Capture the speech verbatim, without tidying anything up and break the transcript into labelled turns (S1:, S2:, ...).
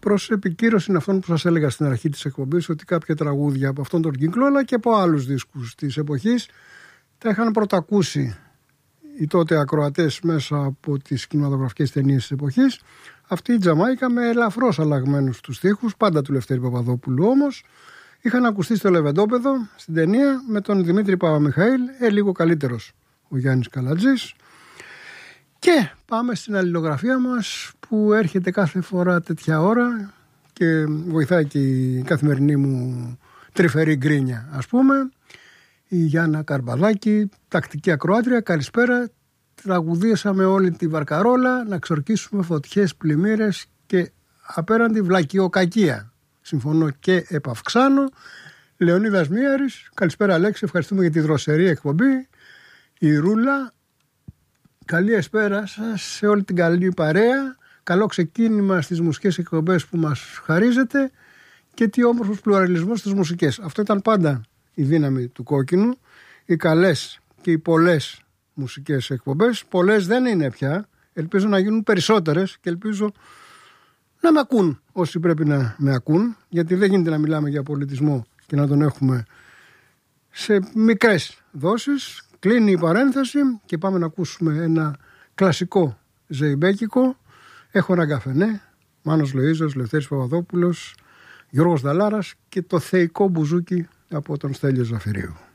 S1: προς επικύρωση αυτών που σας έλεγα στην αρχή της εκπομπής, ότι κάποια τραγούδια από αυτόν τον κύκλο αλλά και από άλλους δίσκους της εποχής τα είχαν πρωτακούσει οι τότε ακροατές μέσα από τις κινηματογραφικές ταινίες της εποχής. Αυτή η Τζαμάικα με ελαφρώς αλλαγμένους τους στίχους, πάντα του Λευτέρη Παπαδόπουλου όμως, είχαν ακουστεί στο Λεβεντόπεδο στην ταινία με τον Δημήτρη Παπαμιχαήλ, ε, λίγο καλύτερος ο Γιάννης Καλατζής. Και πάμε στην αλληλογραφία μας που έρχεται κάθε φορά τέτοια ώρα και βοηθάει και η καθημερινή μου τρυφερή γκρίνια, ας πούμε. Η Γιάννα Καρμπαλάκη, τακτική ακροάτρια, καλησπέρα. Τραγουδίασαμε όλη τη βαρκαρόλα, να ξορκίσουμε φωτιές, πλημμύρες και απέραντη βλακιοκακία. Συμφωνώ και επαυξάνω. Λεωνίδας Μίαρης, καλησπέρα Αλέξη, ευχαριστούμε για τη δροσερή εκπομπή. Η Ρούλα, καλή εσπέρα σας σε όλη την καλή παρέα. Καλό ξεκίνημα στις μουσικές εκπομπές που μας χαρίζετε και τι όμορφος πλουραλισμός στις μουσικές. Αυτό ήταν πάντα η δύναμη του Κόκκινου. Οι καλές και οι πολλές μουσικές εκπομπές, πολλές δεν είναι πια. Ελπίζω να γίνουν περισσότερες και ελπίζω να με ακούν όσοι πρέπει να με ακούν, γιατί δεν γίνεται να μιλάμε για πολιτισμό και να τον έχουμε σε μικρές δόσεις. Κλείνει η παρένθεση και πάμε να ακούσουμε ένα κλασικό ζεϊμπέκικο. Έχω ένα καφενέ, Μάνος Λοΐζος, Λευτέρης Παπαδόπουλος, Γιώργος Δαλάρας και το θεϊκό μπουζούκι από τον Στέλιο Ζαφυρίου.